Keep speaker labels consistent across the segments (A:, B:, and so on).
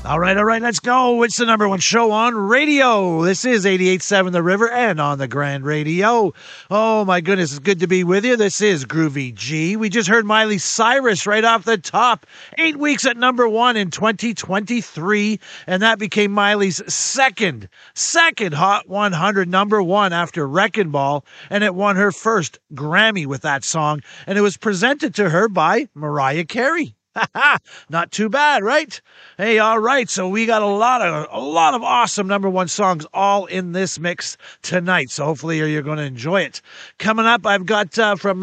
A: All right, let's go. It's the number one show on radio. This is 88.7 The River and on the Grand Radio. Oh, my goodness, it's good to be with you. This is Groovy G. We just heard Miley Cyrus right off the top. 8 weeks at number one in 2023, and that became Miley's second Hot 100 number one after Wrecking Ball, and it won her first Grammy with that song, and it was presented to her by Mariah Carey. Not too bad, right? Hey, all right. So we got a lot of awesome number one songs all in this mix tonight. So hopefully you're going to enjoy it. Coming up, I've got from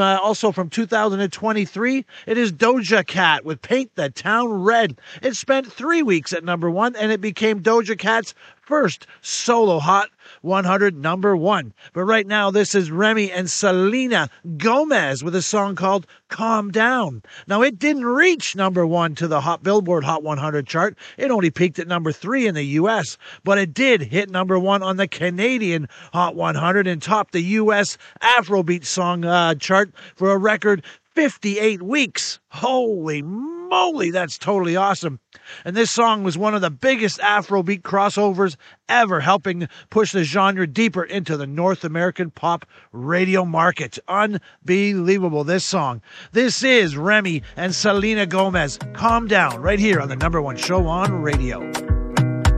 A: 2023. It is Doja Cat with "Paint the Town Red." It spent 3 weeks at number one, and it became Doja Cat's first solo Hot 100 number one. But right now, this is Remy and Selena Gomez with a song called "Calm Down." Now, it didn't reach number one to the Billboard Hot 100 chart. It only peaked at number 3 in the U.S., but it did hit number one on the Canadian Hot 100 and topped the U.S. Afrobeat song chart for a record 58 weeks. Holy moly, that's totally awesome. And this song was one of the biggest Afrobeat crossovers ever, helping push the genre deeper into the North American pop radio market. Unbelievable, this song. This is Remy and Selena Gomez, "Calm Down," right here on the number one show on radio.